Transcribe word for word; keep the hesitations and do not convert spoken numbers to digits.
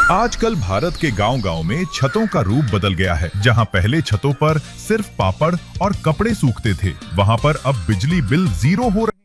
आजकल भारत के गांव-गांव में छतों का रूप बदल गया है। जहां पहले छतों पर सिर्फ पापड़ और कपड़े सूखते थे, वहां पर अब बिजली बिल जीरो हो